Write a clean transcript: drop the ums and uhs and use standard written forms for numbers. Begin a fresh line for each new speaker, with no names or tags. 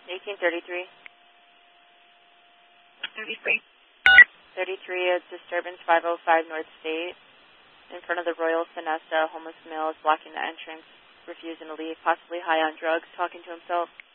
1833.
33.
33 is disturbance 505 North State. In front of the Royal Sonesta, a homeless male is blocking the entrance, refusing to leave, possibly high on drugs, talking to himself.